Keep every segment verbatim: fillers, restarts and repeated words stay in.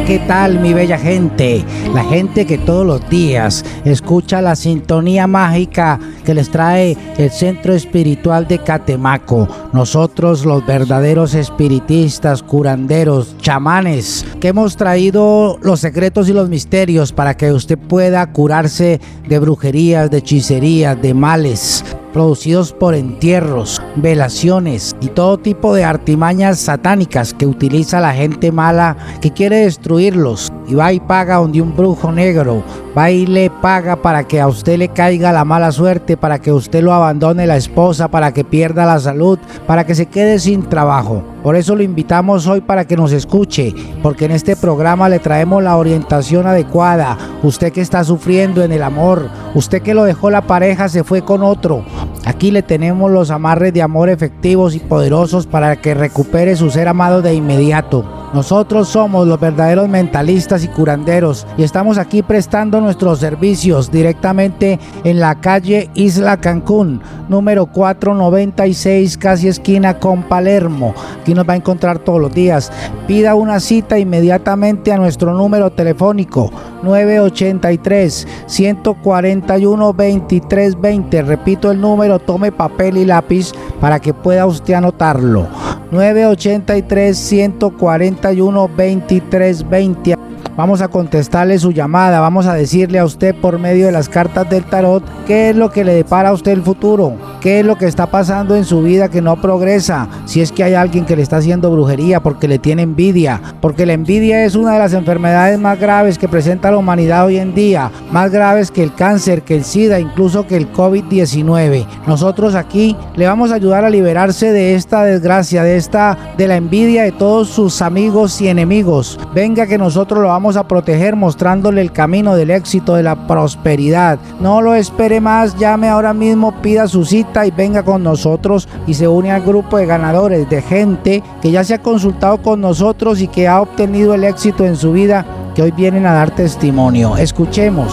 ¿qué tal, mi bella gente? La gente que todos los días escucha la sintonía mágica que les trae el Centro Espiritual de Catemaco. Nosotros, los verdaderos espiritistas, curanderos, chamanes, que hemos traído los secretos y los misterios para que usted pueda curarse de brujerías, de hechicerías, de males producidos por entierros, velaciones y todo tipo de artimañas satánicas que utiliza la gente mala que quiere destruirlos, y va y paga donde un brujo negro, va y le paga para que a usted le caiga la mala suerte, para que usted lo abandone la esposa, para que pierda la salud, para que se quede sin trabajo. Por eso lo invitamos hoy para que nos escuche, porque en este programa le traemos la orientación adecuada. Usted que está sufriendo en el amor, usted que lo dejó la pareja, se fue con otro, aquí le tenemos los amarres de amor efectivos y poderosos para que recupere su ser amado de inmediato. Nosotros somos los verdaderos mentalistas y curanderos y estamos aquí prestando nuestros servicios directamente en la calle Isla Cancún, número cuatrocientos noventa y seis, casi esquina con Palermo. Aquí nos va a encontrar todos los días. Pida una cita inmediatamente a nuestro número telefónico nueve ochenta y tres, ciento cuarenta y uno, veintitrés veinte. Repito el número, tome papel y lápiz para que pueda usted anotarlo. nueve ochenta y tres, ciento cuarenta y uno, veintitrés veinte. Vamos a contestarle su llamada, vamos a decirle a usted por medio de las cartas del tarot qué es lo que le depara a usted el futuro, qué es lo que está pasando en su vida que no progresa, si es que hay alguien que le está haciendo brujería porque le tiene envidia, porque la envidia es una de las enfermedades más graves que presenta la humanidad hoy en día, más graves que el cáncer, que el SIDA, incluso que el COVID diecinueve. Nosotros aquí le vamos a ayudar a liberarse de esta desgracia, de esta, de la envidia de todos sus amigos y enemigos. Venga que nosotros lo vamos a proteger mostrándole el camino del éxito, de la prosperidad. No lo espere más, llame ahora mismo, pida su cita y venga con nosotros y se une al grupo de ganadores, de gente que ya se ha consultado con nosotros y que ha obtenido el éxito en su vida, que hoy vienen a dar testimonio. Escuchemos.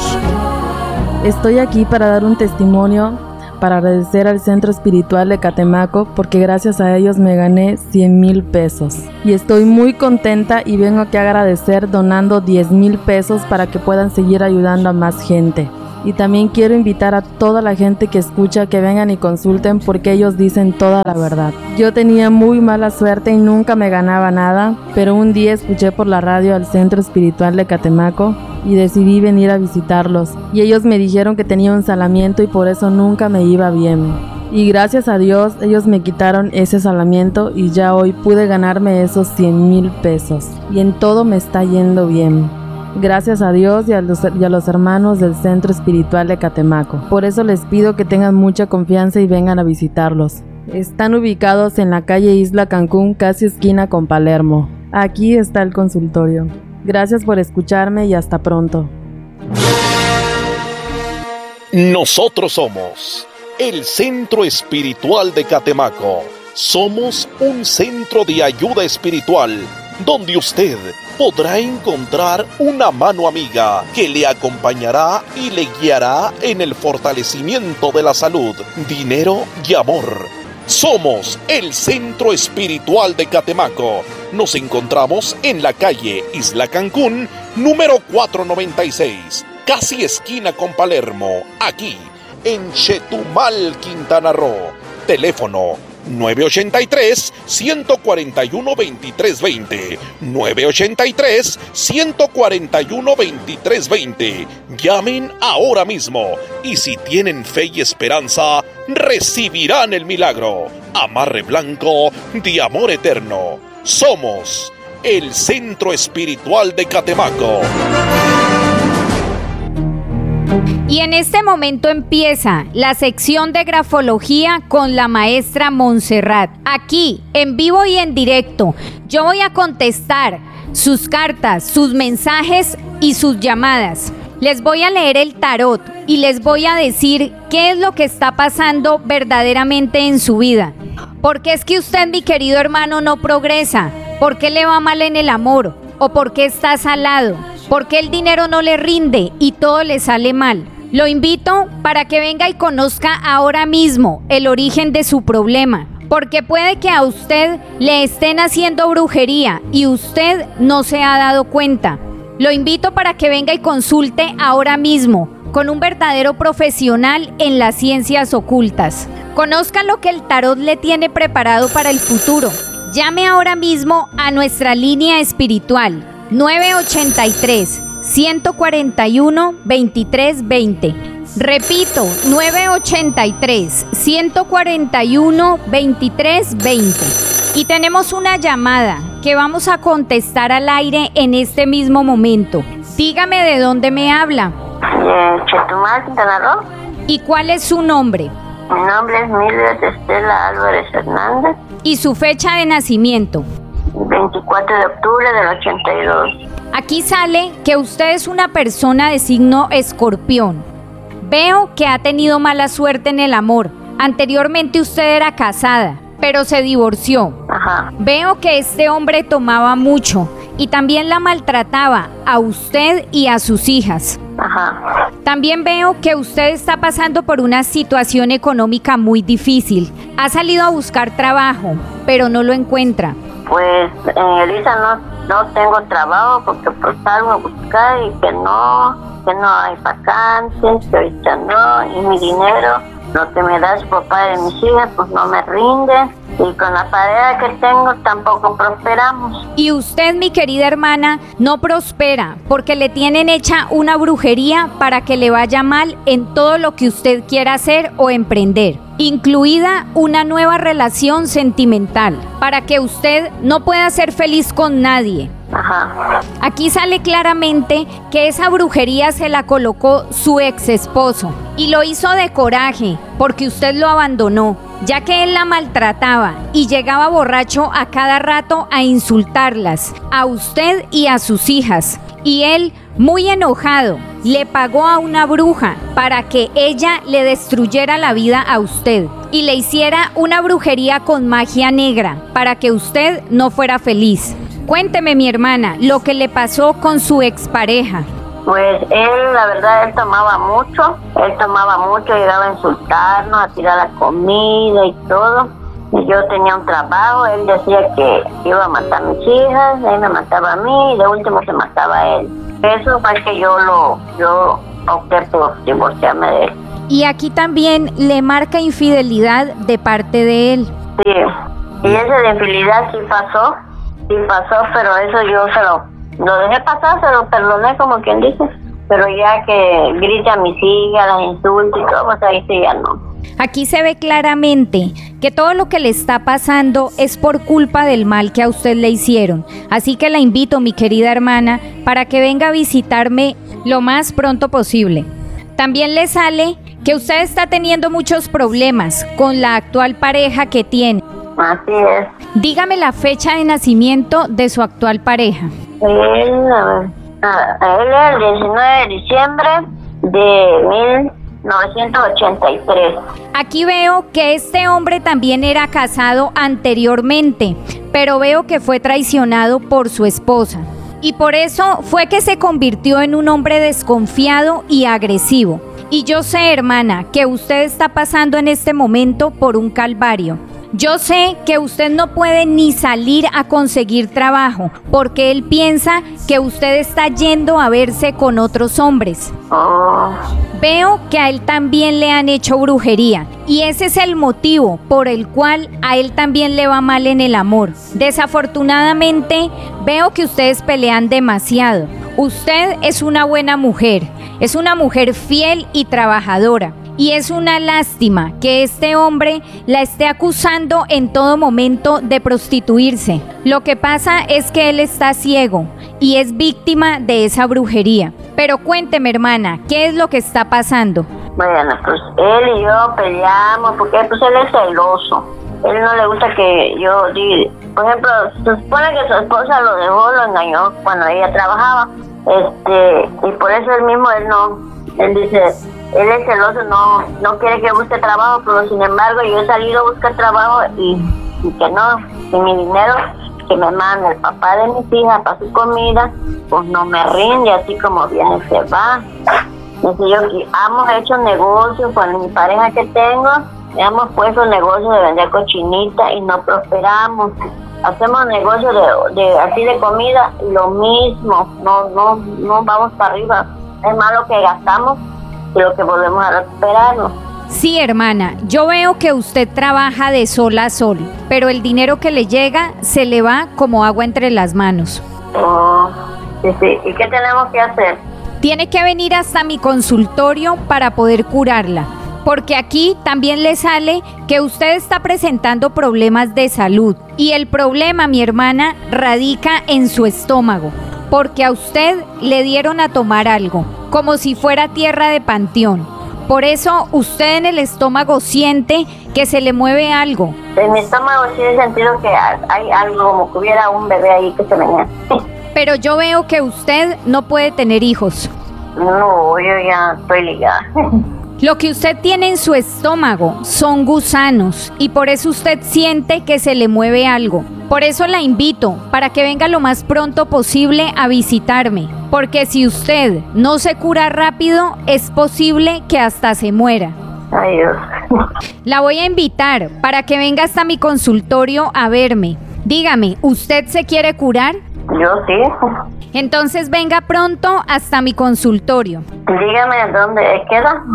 Estoy aquí para dar un testimonio, para agradecer al Centro Espiritual de Catemaco, porque gracias a ellos me gané cien mil pesos. Y estoy muy contenta y vengo aquí a agradecer donando diez mil pesos para que puedan seguir ayudando a más gente. Y también quiero invitar a toda la gente que escucha que vengan y consulten, porque ellos dicen toda la verdad. Yo tenía muy mala suerte y nunca me ganaba nada, pero un día escuché por la radio al Centro Espiritual de Catemaco y decidí venir a visitarlos. Y ellos me dijeron que tenía un salamiento y por eso nunca me iba bien. Y gracias a Dios ellos me quitaron ese salamiento y ya hoy pude ganarme esos cien mil pesos. Y en todo me está yendo bien. Gracias a Dios y a, los, y a los hermanos del Centro Espiritual de Catemaco. Por eso les pido que tengan mucha confianza y vengan a visitarlos. Están ubicados en la calle Isla Cancún, casi esquina con Palermo. Aquí está el consultorio. Gracias por escucharme y hasta pronto. Nosotros somos el Centro Espiritual de Catemaco. Somos un centro de ayuda espiritual donde usted podrá encontrar una mano amiga que le acompañará y le guiará en el fortalecimiento de la salud, dinero y amor. Somos el Centro Espiritual de Catemaco. Nos encontramos en la calle Isla Cancún, número cuatrocientos noventa y seis, casi esquina con Palermo, aquí en Chetumal, Quintana Roo. Teléfono nueve ochenta y tres, ciento cuarenta y uno, veintitrés veinte. nueve ochenta y tres, ciento cuarenta y uno, veintitrés veinte. Llamen ahora mismo y si tienen fe y esperanza, recibirán el milagro. Amarre blanco de amor eterno. Somos el Centro Espiritual de Catemaco. Y en este momento empieza la sección de grafología con la maestra Montserrat. Aquí, en vivo y en directo, yo voy a contestar sus cartas, sus mensajes y sus llamadas. Les voy a leer el tarot y les voy a decir qué es lo que está pasando verdaderamente en su vida. ¿Por qué es que usted, mi querido hermano, no progresa? ¿Por qué le va mal en el amor? ¿O por qué está salado? ¿Por qué el dinero no le rinde y todo le sale mal? Lo invito para que venga y conozca ahora mismo el origen de su problema, porque puede que a usted le estén haciendo brujería y usted no se ha dado cuenta. Lo invito para que venga y consulte ahora mismo con un verdadero profesional en las ciencias ocultas. Conozca lo que el tarot le tiene preparado para el futuro. Llame ahora mismo a nuestra línea espiritual nueve ochenta y tres, ciento cuarenta y uno, veintitrés veinte. Repito, nueve ochenta y tres, ciento cuarenta y uno, veintitrés veinte. Y tenemos una llamada que vamos a contestar al aire en este mismo momento. Dígame de dónde me habla. De Chetumal, Quintana Roo. ¿Y cuál es su nombre? Mi nombre es Mildred Estela Álvarez Hernández. ¿Y su fecha de nacimiento? veinticuatro de octubre del ochenta y dos. Aquí sale que usted es una persona de signo escorpión. Veo que ha tenido mala suerte en el amor. Anteriormente usted era casada, pero se divorció. Ajá. Veo que este hombre tomaba mucho y también la maltrataba a usted y a sus hijas. Ajá. También veo que usted está pasando por una situación económica muy difícil. Ha salido a buscar trabajo, pero no lo encuentra. Pues en Elisa no, no tengo trabajo porque pues salgo a buscar y que no, que no hay vacantes, que ahorita no, y mi dinero, lo que me da su papá de mis hijas, pues no me rinde. Y con la pareja que tengo tampoco prosperamos. Y usted, mi querida hermana, no prospera porque le tienen hecha una brujería para que le vaya mal en todo lo que usted quiera hacer o emprender, incluida una nueva relación sentimental, para que usted no pueda ser feliz con nadie. Ajá. Aquí sale claramente que esa brujería se la colocó su ex esposo y lo hizo de coraje porque usted lo abandonó, ya que él la maltrataba y llegaba borracho a cada rato a insultarlas, a usted y a sus hijas. Y él, muy enojado, le pagó a una bruja para que ella le destruyera la vida a usted y le hiciera una brujería con magia negra para que usted no fuera feliz. Cuénteme, mi hermana, lo que le pasó con su expareja. Pues él, la verdad, él tomaba mucho, él tomaba mucho, llegaba a insultarnos, a tirar la comida y todo. Y yo tenía un trabajo, él decía que iba a matar a mis hijas, él me mataba a mí y de último se mataba a él. Eso fue que yo lo, yo opté por divorciarme de él. Y aquí también le marca infidelidad de parte de él. Sí, y esa de infidelidad sí pasó, sí pasó, pero eso yo se lo... Lo dejé pasar, se lo perdoné como quien dice, pero ya que grita a mis hijas, las insulta y todo, pues ahí sí ya no. Aquí se ve claramente que todo lo que le está pasando es por culpa del mal que a usted le hicieron. Así que la invito, mi querida hermana, para que venga a visitarme lo más pronto posible. También le sale que usted está teniendo muchos problemas con la actual pareja que tiene. Así es. Dígame la fecha de nacimiento de su actual pareja. Él, a él es el diecinueve de diciembre de mil novecientos ochenta y tres. Aquí veo que este hombre también era casado anteriormente, pero veo que fue traicionado por su esposa. Y por eso fue que se convirtió en un hombre desconfiado y agresivo. Y yo sé, hermana, que usted está pasando en este momento por un calvario. Yo sé que usted no puede ni salir a conseguir trabajo porque él piensa que usted está yendo a verse con otros hombres. Oh. Veo que a él también le han hecho brujería y ese es el motivo por el cual a él también le va mal en el amor. Desafortunadamente, veo que ustedes pelean demasiado. Usted es una buena mujer, es una mujer fiel y trabajadora. Y es una lástima que este hombre la esté acusando en todo momento de prostituirse. Lo que pasa es que él está ciego y es víctima de esa brujería. Pero cuénteme, hermana, ¿qué es lo que está pasando? Bueno, pues él y yo peleamos porque pues él es celoso. Él no le gusta que yo diga. Por ejemplo, se supone que su esposa lo dejó, lo engañó cuando ella trabajaba. Este, y por eso él mismo, él no, él dice... Él es celoso, no, no quiere que busque trabajo, pero sin embargo yo he salido a buscar trabajo y, y que no, y mi dinero que me manda el papá de mis hijas para su comida, pues no me rinde, así como viene se va. Entonces yo hemos hecho negocios con mi pareja que tengo hemos puesto negocio de vender cochinita y no prosperamos. Hacemos negocio de, de así de comida, lo mismo, no, no, no vamos para arriba. Es más lo que gastamos y lo que volvemos a recuperarnos. Sí, hermana, yo veo que usted trabaja de sol a sol, pero el dinero que le llega se le va como agua entre las manos. Oh, sí, sí. ¿Y qué tenemos que hacer? Tiene que venir hasta mi consultorio para poder curarla, porque aquí también le sale que usted está presentando problemas de salud y el problema, mi hermana, radica en su estómago, porque a usted le dieron a tomar algo, como si fuera tierra de panteón. Por eso usted en el estómago siente que se le mueve algo. En mi estómago sí he sentido que hay algo, como que hubiera un bebé ahí que se venía. Pero yo veo que usted no puede tener hijos. No, yo ya estoy ligada. Lo que usted tiene en su estómago son gusanos y por eso usted siente que se le mueve algo. Por eso la invito para que venga lo más pronto posible a visitarme, porque si usted no se cura rápido, es posible que hasta se muera. Ay, Dios. La voy a invitar para que venga hasta mi consultorio a verme. Dígame, ¿usted se quiere curar? Yo sí. Entonces venga pronto hasta mi consultorio. Dígame dónde queda.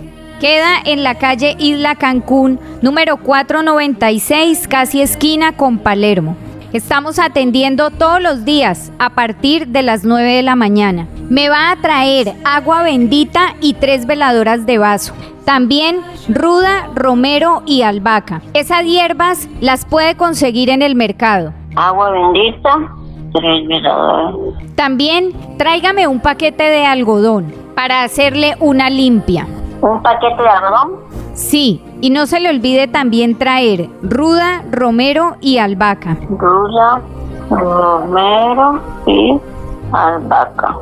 Queda en la calle Isla Cancún, número cuatrocientos noventa y seis, casi esquina con Palermo. Estamos atendiendo todos los días a partir de las nueve de la mañana. Me va a traer agua bendita y tres veladoras de vaso. También ruda, romero y albahaca. Esas hierbas las puede conseguir en el mercado. Agua bendita, tres veladoras. También tráigame un paquete de algodón para hacerle una limpia. ¿Un paquete de algodón? Sí, y no se le olvide también traer ruda, romero y albahaca. Ruda, romero y albahaca.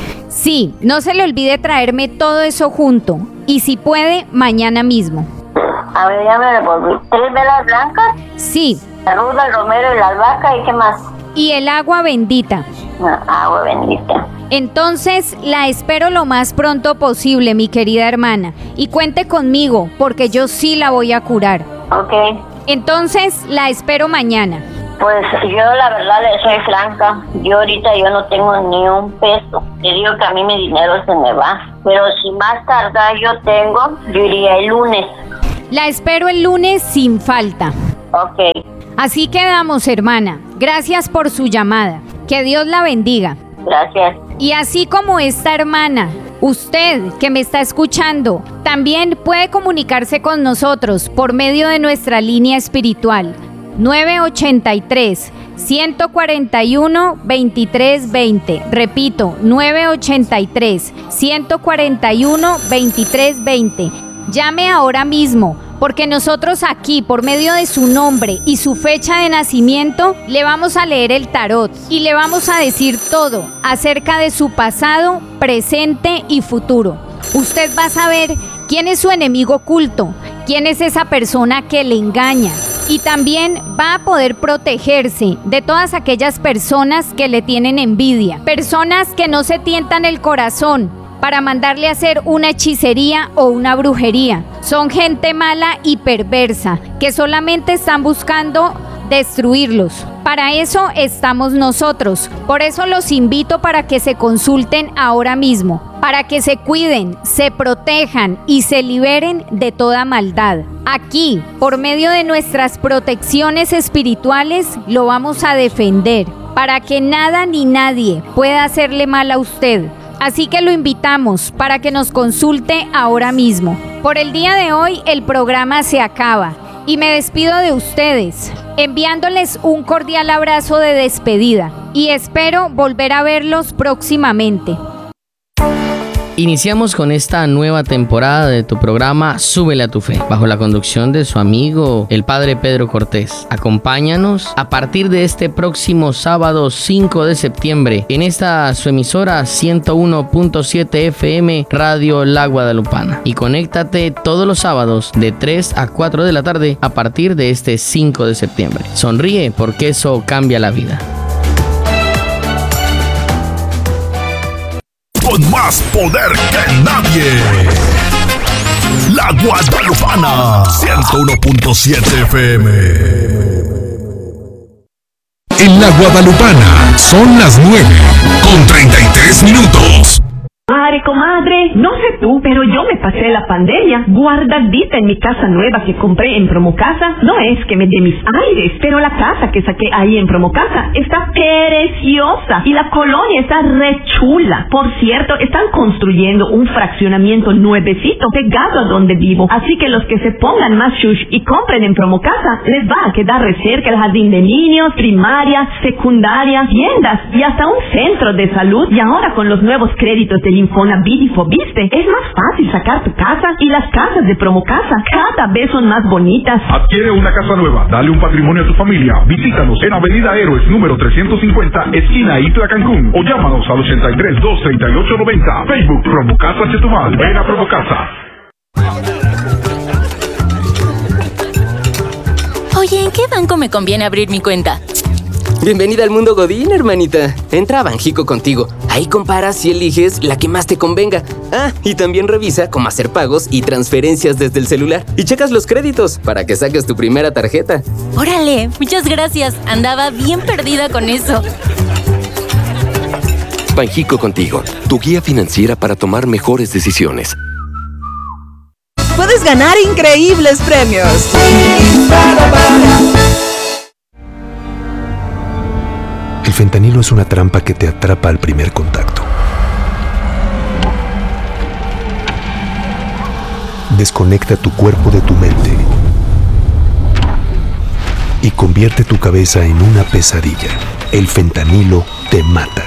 Sí, no se le olvide traerme todo eso junto. Y si puede, mañana mismo. A ver, ya me devolví. ¿Tres velas blancas? Sí. La ruda, el romero y la albahaca, ¿y qué más? Y el agua bendita. Ah, agua bendita. Entonces, la espero lo más pronto posible, mi querida hermana. Y cuente conmigo, porque yo sí la voy a curar. Ok. Entonces, la espero mañana. Pues yo la verdad le soy franca. Yo ahorita yo no tengo ni un peso. Te digo que a mí mi dinero se me va. Pero si más tardar yo tengo, yo iría el lunes. La espero el lunes sin falta. Ok. Así quedamos, hermana. Gracias por su llamada. Que Dios la bendiga. Gracias. Y así como esta hermana, usted que me está escuchando, también puede comunicarse con nosotros por medio de nuestra línea espiritual nueve ochenta y tres, ciento cuarenta y uno, veintitrés veinte. Repito, nueve ochenta y tres, ciento cuarenta y uno, veintitrés veinte. Llame ahora mismo, porque nosotros aquí, por medio de su nombre y su fecha de nacimiento, le vamos a leer el tarot y le vamos a decir todo acerca de su pasado, presente y futuro. Usted va a saber quién es su enemigo oculto, quién es esa persona que le engaña, y también va a poder protegerse de todas aquellas personas que le tienen envidia, personas que no se tientan el corazón para mandarle a hacer una hechicería o una brujería. Son gente mala y perversa que solamente están buscando destruirlos. Para eso estamos nosotros. Por eso los invito para que se consulten ahora mismo, para que se cuiden, se protejan y se liberen de toda maldad. Aquí, por medio de nuestras protecciones espirituales, lo vamos a defender, para que nada ni nadie pueda hacerle mal a usted. Así que lo invitamos para que nos consulte ahora mismo. Por el día de hoy el programa se acaba y me despido de ustedes, enviándoles un cordial abrazo de despedida y espero volver a verlos próximamente. Iniciamos con esta nueva temporada de tu programa Súbele a tu Fe, bajo la conducción de su amigo el Padre Pedro Cortés. Acompáñanos a partir de este próximo sábado cinco de septiembre en esta su emisora ciento uno punto siete F M Radio La Guadalupana, y conéctate todos los sábados de tres a cuatro de la tarde a partir de este cinco de septiembre. Sonríe, porque eso cambia la vida. Con más poder que nadie. La Guadalupana, ciento uno punto siete F M. En La Guadalupana son las nueve con treinta y tres minutos. Madre, comadre, no sé tú, pero yo me pasé la pandemia guardadita en mi casa nueva que compré en Promocasa. No es que me dé mis aires, pero la casa que saqué ahí en Promocasa está preciosa y la colonia está re chula. Por cierto, están construyendo un fraccionamiento nuevecito pegado a donde vivo. Así que los que se pongan más shush y compren en Promocasa, les va a quedar re cerca el jardín de niños, primaria, secundaria, tiendas y hasta un centro de salud. Y ahora con los nuevos créditos del Infonavit y Fobiste, es más fácil sacar tu casa y las casas de Promocasa cada vez son más bonitas. Adquiere una casa nueva, dale un patrimonio a tu familia. Visítanos en Avenida Héroes número trescientos cincuenta, esquina Itla, Cancún, o llámanos al ochenta y tres, dos treinta y ocho noventa. Facebook Promocasa Chetumal. Ven a Promocasa. Oye, ¿en qué banco me conviene abrir mi cuenta? Bienvenida al mundo Godín, hermanita. Entra a Banjico Contigo. Ahí comparas y eliges la que más te convenga. Ah, y también revisa cómo hacer pagos y transferencias desde el celular. Y checas los créditos para que saques tu primera tarjeta. ¡Órale! Muchas gracias. Andaba bien perdida con eso. Banjico Contigo, tu guía financiera para tomar mejores decisiones. Puedes ganar increíbles premios. El fentanilo es una trampa que te atrapa al primer contacto. Desconecta tu cuerpo de tu mente y convierte tu cabeza en una pesadilla. El fentanilo te mata.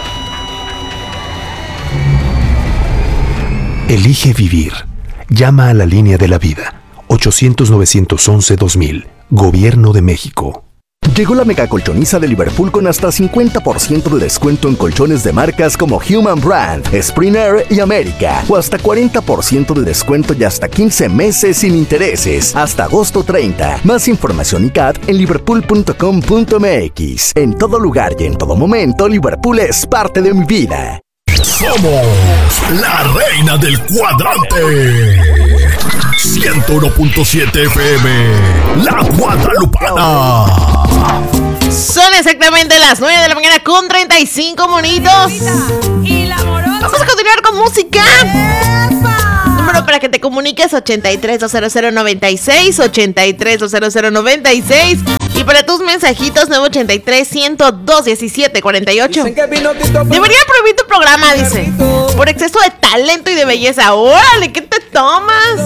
Elige vivir. Llama a la línea de la vida. ochocientos, novecientos once, dos mil. Gobierno de México. Llegó la mega colchoniza de Liverpool con hasta cincuenta por ciento de descuento en colchones de marcas como Human Brand, Springer y América. O hasta cuarenta por ciento de descuento y hasta quince meses sin intereses. Hasta agosto treinta. Más información y C A T en liverpool punto com punto m x. En todo lugar y en todo momento, Liverpool es parte de mi vida. Somos la reina del cuadrante. ciento uno punto siete F M. La Guadalupana. Son exactamente las nueve de la mañana con treinta y cinco monitos. Vamos a continuar con música. Número para que te comuniques: ochenta y tres, doscientos noventa y seis, ochenta y tres, doscientos noventa y seis. Y para tus mensajitos, nueve ochenta y tres, ciento dos, diecisiete, cuarenta y ocho. Debería prohibir tu programa, dice, por exceso de talento y de belleza. ¡Órale! ¿Qué te tomas?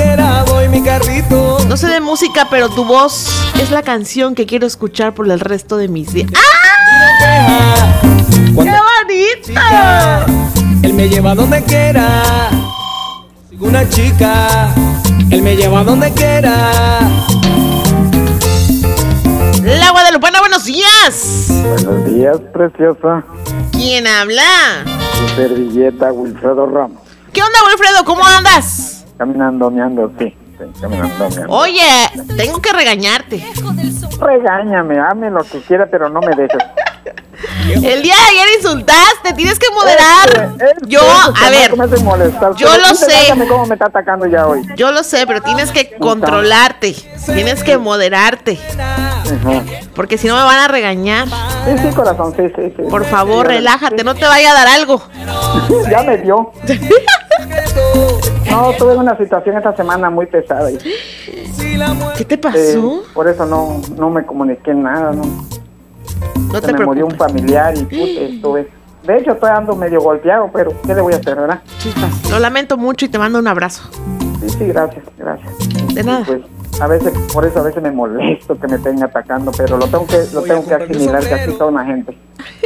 No sé de música, pero tu voz es la canción que quiero escuchar por el resto de mis días. ¡Ah! ¡Qué bonito! Él me lleva donde quiera. Sigo una chica. Él me lleva donde quiera. La Guadalupana, buenos días. Buenos días, preciosa. ¿Quién habla? Tu servilleta, Wilfredo Ramos. ¿Qué onda, Wilfredo? ¿Cómo andas? Caminando, meando, sí. sí caminando, meando. Oye, tengo que regañarte. Regáñame, hazme lo que quiera, pero no me dejes. El día de ayer insultaste, tienes que moderar. Este, este, yo, a ver, molestar, yo lo sé. Cómo me está atacando ya hoy. Yo lo sé, pero tienes que controlarte, tienes que moderarte. Uh-huh. Porque si no me van a regañar. Sí, sí, corazón, sí, sí, sí. Por favor, sí, relájate, sí. No te vaya a dar algo. Ya me dio. No, tuve una situación esta semana muy pesada. Y... ¿Qué te pasó? Eh, por eso no, no me comuniqué nada, no. No Se te me preocupes. murió un familiar y puta, estuve. De hecho, estoy ando medio golpeado, pero ¿qué le voy a hacer, verdad? Chispas, lo lamento mucho y te mando un abrazo. Sí, sí, gracias, gracias. De nada. Pues, a veces, por eso a veces me molesto que me estén atacando, pero lo tengo que, lo tengo que asimilar, que así son la gente.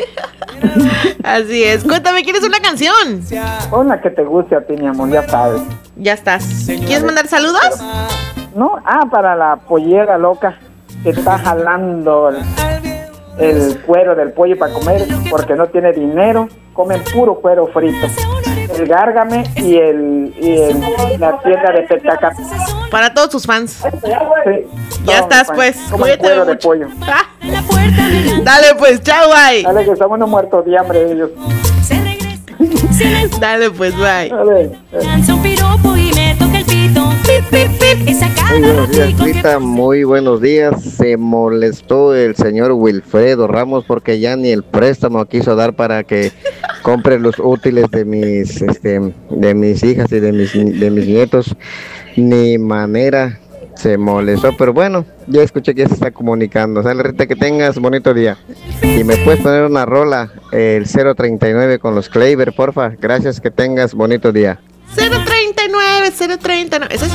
Así es. Cuéntame, ¿quieres una canción? Pon la que te guste a ti, mi amor, ya sabes. Ya estás. ¿Quieres mandar saludos? No, ah, para la pollera loca que está jalando el, el cuero del pollo para comer porque no tiene dinero, comen puro cuero frito. El Gárgame y el y el, la tienda de Petaca. Para todos tus fans. Sí, ya estás, pues. Cuídate mucho. De pollo. Ah. Dale, pues, chao, bye. Dale, que estamos unos muertos de hambre ellos. Dale, pues, bye. Dale. Lanza un piropo y me toca el pito. Muy buenos días, Rita, muy buenos días. Se molestó el señor Wilfredo Ramos porque ya ni el préstamo quiso dar para que compre los útiles de mis, este, de mis hijas y de mis, de mis nietos. Ni manera, se molestó, pero bueno, ya escuché que ya se está comunicando. Sale, Rita, que tengas bonito día. Y me puedes poner una rola, el cero treinta y nueve con los Kleiber, porfa. Gracias, que tengas bonito día. cero treinta y nueve, cero treinta y nueve.